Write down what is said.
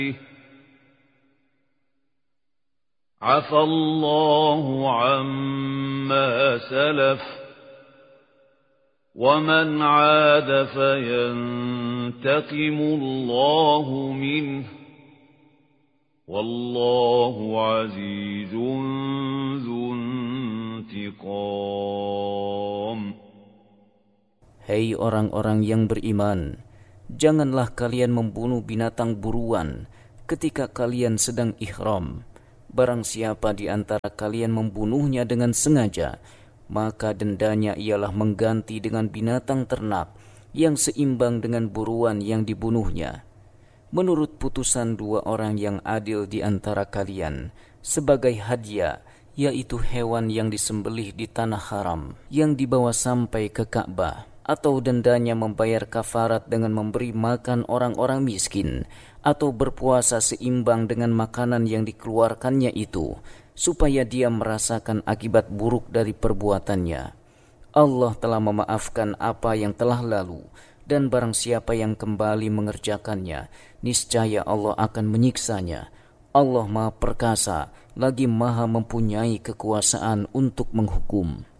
عفى الله عما سلف ومن عاد فينتقم الله منه والله عزيز ذو انتقام. Hei orang-orang yang beriman, janganlah kalian membunuh binatang buruan ketika kalian sedang ihram. Barang siapa di antara kalian membunuhnya dengan sengaja, maka dendanya ialah mengganti dengan binatang ternak yang seimbang dengan buruan yang dibunuhnya. Menurut putusan dua orang yang adil di antara kalian, sebagai hadiah, yaitu hewan yang disembelih di tanah haram, yang dibawa sampai ke Ka'bah, atau dendanya membayar kafarat dengan memberi makan orang-orang miskin, atau berpuasa seimbang dengan makanan yang dikeluarkannya itu, supaya dia merasakan akibat buruk dari perbuatannya. Allah telah memaafkan apa yang telah lalu, dan barang siapa yang kembali mengerjakannya, niscaya Allah akan menyiksanya. Allah Maha Perkasa, lagi Maha mempunyai kekuasaan untuk menghukum.